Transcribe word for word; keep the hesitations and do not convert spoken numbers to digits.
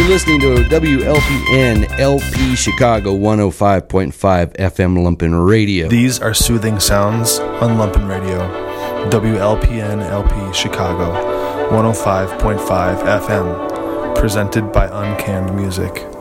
You're listening to W L P N L P Chicago one oh five point five F M Lumpen Radio. These are soothing sounds on Lumpen Radio. W L P N L P Chicago one oh five point five F M. Presented by Uncanned Music.